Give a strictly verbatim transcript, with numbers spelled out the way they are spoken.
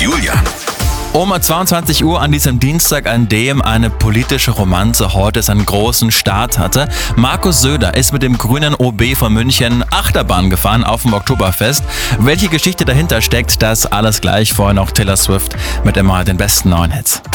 Julian. Um zweiundzwanzig Uhr an diesem Dienstag, an dem eine politische Romanze heute seinen großen Start hatte. Markus Söder ist mit dem grünen O B von München Achterbahn gefahren auf dem Oktoberfest. Welche Geschichte dahinter steckt, das alles gleich. Vorher noch Taylor Swift mit immer den besten neuen Hits.